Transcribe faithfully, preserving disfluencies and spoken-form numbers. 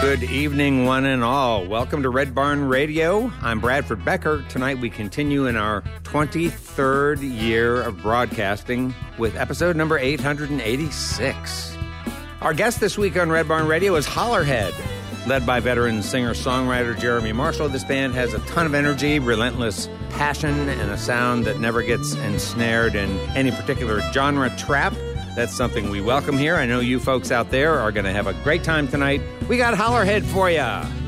Good evening, one and all. Welcome to Red Barn Radio. I'm Bradford Becker. Tonight we continue in our twenty-third year of broadcasting with episode number eight hundred eighty-six. Our guest this week on Red Barn Radio is Hollerhead, led by veteran singer-songwriter Jeremy Marshall. This band has a ton of energy, relentless passion, and a sound that never gets ensnared in any particular genre trap. That's something we welcome here. I know you folks out there are going to have a great time tonight. We got Hollerhead for ya.